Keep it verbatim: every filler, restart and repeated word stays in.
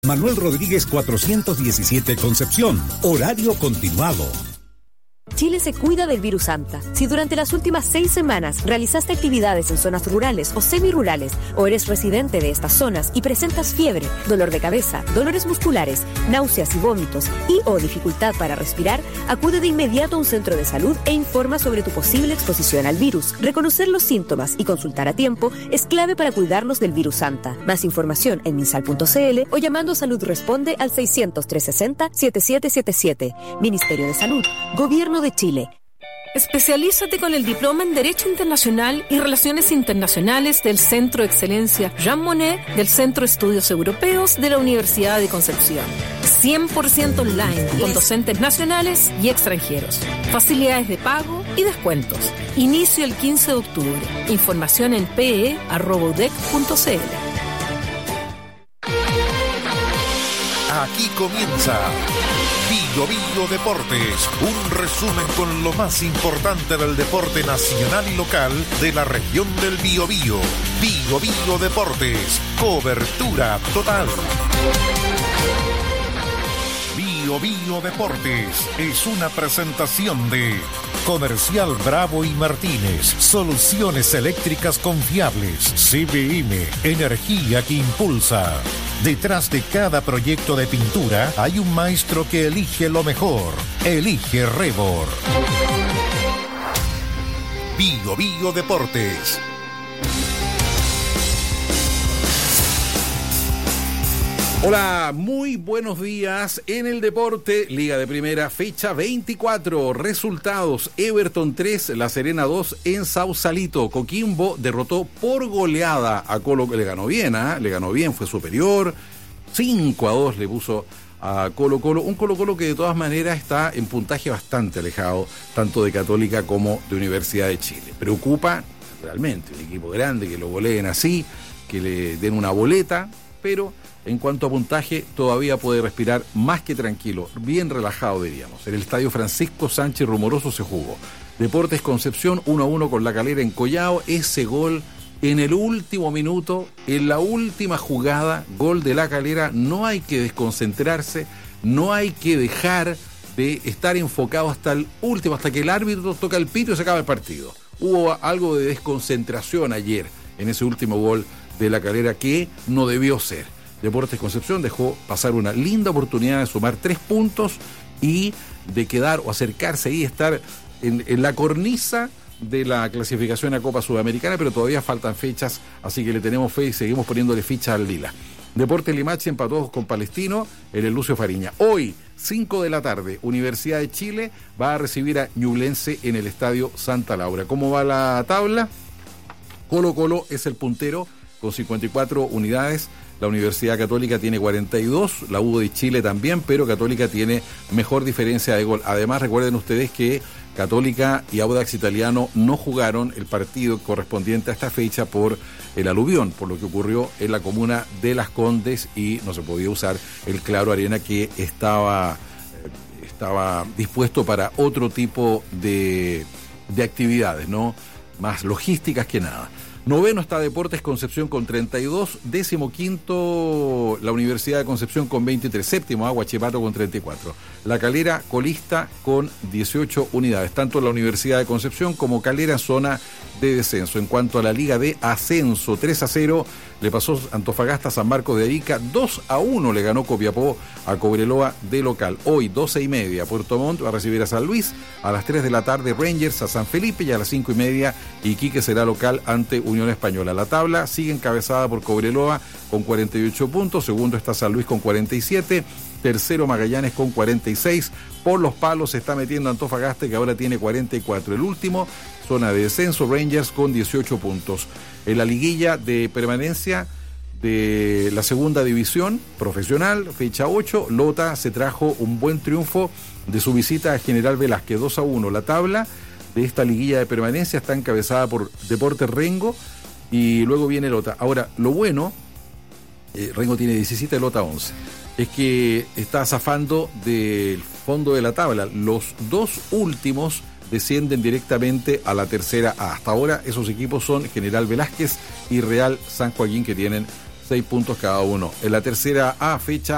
Manuel Rodríguez cuatrocientos diecisiete Concepción. Horario continuado. Chile se cuida del virus Anta. Si durante las últimas seis semanas realizaste actividades en zonas rurales o semirurales o eres residente de estas zonas y presentas fiebre, dolor de cabeza, dolores musculares, náuseas y vómitos y o dificultad para respirar, acude de inmediato a un centro de salud e informa sobre tu posible exposición al virus. Reconocer los síntomas y consultar a tiempo es clave para cuidarnos del virus Anta. Más información en minsal punto cl o llamando a Salud Responde al seiscientos, trescientos sesenta, setenta y siete setenta y siete. Ministerio de Salud, Gobierno de Chile. Especialízate con el diploma en Derecho Internacional y Relaciones Internacionales del Centro de Excelencia Jean Monnet del Centro de Estudios Europeos de la Universidad de Concepción. cien por ciento online, con docentes nacionales y extranjeros. Facilidades de pago y descuentos. Inicio el quince de octubre. Información en pe e arroba u d e c punto c l. Aquí comienza Bio Bio Deportes, un resumen con lo más importante del deporte nacional y local de la región del Biobío. Bio Bio Deportes, cobertura total. Bio Bio Deportes es una presentación de Comercial Bravo y Martínez, soluciones eléctricas confiables. C B M, energía que impulsa. Detrás de cada proyecto de pintura hay un maestro que elige lo mejor. Elige Rebor. Bio Bio Deportes. Hola, muy buenos días en el deporte. Liga de Primera, fecha veinticuatro. Resultados: Everton tres, La Serena dos en Sausalito. Coquimbo derrotó por goleada a Colo. Le ganó bien, ¿eh? Le ganó bien, fue superior. cinco a dos le puso a Colo Colo. Un Colo Colo que de todas maneras está en puntaje bastante alejado, tanto de Católica como de Universidad de Chile. Preocupa, realmente, un equipo grande, que lo goleen así, que le den una boleta, pero en cuanto a puntaje, todavía puede respirar más que tranquilo, bien relajado diríamos. En el estadio Francisco Sánchez Rumoroso se jugó Deportes Concepción uno a uno con La Calera en Collao. Ese gol en el último minuto, en la última jugada, gol de La Calera. No hay que desconcentrarse, no hay que dejar de estar enfocado hasta el último, hasta que el árbitro toca el pito y se acaba el partido. Hubo algo de desconcentración ayer en ese último gol de La Calera que no debió ser. Deportes Concepción dejó pasar una linda oportunidad de sumar tres puntos y de quedar o acercarse ahí, estar en, en la cornisa de la clasificación a Copa Sudamericana, pero todavía faltan fechas, así que le tenemos fe y seguimos poniéndole ficha al Lila. Deportes Limache empató con Palestino en el Lucio Fariña. Hoy, cinco de la tarde, Universidad de Chile va a recibir a Ñublense en el Estadio Santa Laura. ¿Cómo va la tabla? Colo Colo es el puntero con cincuenta y cuatro unidades. La Universidad Católica tiene cuarenta y dos, la U de Chile también, pero Católica tiene mejor diferencia de gol. Además, recuerden ustedes que Católica y Audax Italiano no jugaron el partido correspondiente a esta fecha por el aluvión, por lo que ocurrió en la comuna de Las Condes y no se podía usar el Claro Arena que estaba, eh, estaba dispuesto para otro tipo de, de actividades, ¿no? Más logísticas que nada. Noveno está Deportes Concepción con treinta y dos, décimo quinto la Universidad de Concepción con veintitrés, séptimo Huachipato con treinta y cuatro. La Calera colista con dieciocho unidades, tanto la Universidad de Concepción como Calera en zona de descenso. En cuanto a la Liga de Ascenso, tres a cero le pasó Antofagasta a San Marcos de Arica, dos a uno le ganó Copiapó a Cobreloa de local. Hoy, doce y media, Puerto Montt va a recibir a San Luis, a las tres de la tarde Rangers a San Felipe y a las cinco y media Iquique será local ante Unión Española. La tabla sigue encabezada por Cobreloa con cuarenta y ocho puntos, segundo está San Luis con cuarenta y siete, tercero Magallanes con cuarenta y seis, por los palos se está metiendo Antofagasta que ahora tiene cuarenta y cuatro, el último, zona de descenso, Rangers con dieciocho puntos. En la liguilla de permanencia de la segunda división profesional, fecha ocho, Lota se trajo un buen triunfo de su visita a General Velázquez, dos a uno. La tabla de esta liguilla de permanencia está encabezada por Deportes Rengo y luego viene Lota. Ahora, lo bueno, eh, Rengo tiene diecisiete, Lota once, es que está zafando del fondo de la tabla. Los dos últimos descienden directamente a la tercera A. Hasta ahora esos equipos son General Velázquez y Real San Joaquín, que tienen seis puntos cada uno. En la tercera A, fecha